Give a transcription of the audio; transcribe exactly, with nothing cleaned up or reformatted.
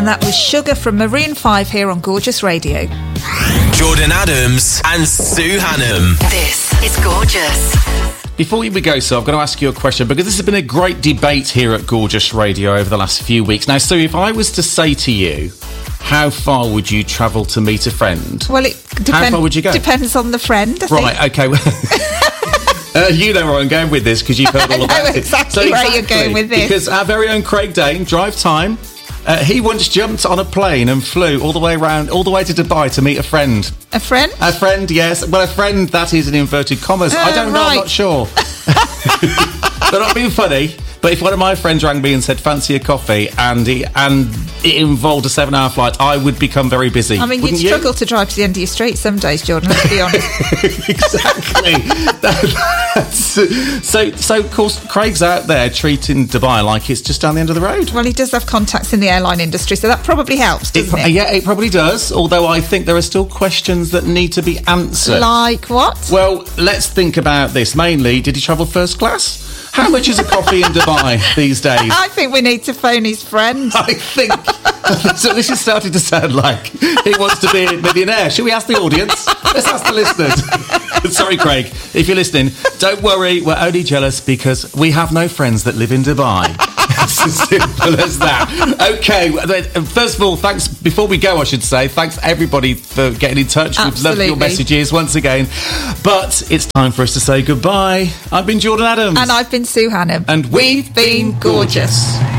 And that was Sugar from Maroon five here on Gorgeous Radio. Jordan Adams and Sue Hannam. This is Gorgeous. Before we go, Sue, I'm going to ask you a question, because this has been a great debate here at Gorgeous Radio over the last few weeks. Now, Sue, if I was to say to you, how far would you travel to meet a friend? Well, it depend- How far would you go? depends on the friend, I Right, think. okay. uh, you know where I'm going with this, because you've heard all I about know it. exactly where you're going with this. Because our very own Craig Dane, Drive Time, uh, he once jumped on a plane and flew all the way around, all the way to Dubai to meet a friend. A friend? A friend, yes. Well, a friend, that is in inverted commas. Uh, I don't know, right. I'm not sure. They're not being funny, but if one of my friends rang me and said, fancy a coffee, and it, and it involved a seven-hour flight, I would become very busy. I mean, Wouldn't you'd you? struggle to drive to the end of your street some days, Jordan, let's be honest. Exactly. That- that's- so, so, of course, Craig's out there treating Dubai like it's just down the end of the road. Well, he does have contacts in the airline industry, so that probably helps, doesn't it? Yeah, it probably does, although I think there are still questions that need to be answered. Like what? Well, let's think about this. Mainly, did he travel first class? How much is a coffee in Dubai these days? I think we need to phone his friend. I think... So this is starting to sound like he wants to be a millionaire. Should we ask the audience? Let's ask the listeners. Sorry, Craig, if you're listening, don't worry, we're only jealous because we have no friends that live in Dubai. It's as simple as that. Okay, first of all, thanks, before we go, I should say, thanks everybody for getting in touch. We've loved your messages once again. But it's time for us to say goodbye. I've been Jordan Adams. And I've been Sue Hannam. And we've been gorgeous.